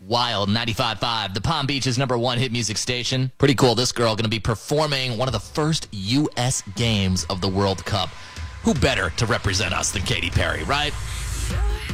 Wild 95.5, the Palm Beach's #1 hit music station. Pretty cool. This girl going to be performing one of the first U.S. games of the World Cup. Who better to represent us than Katy Perry, right?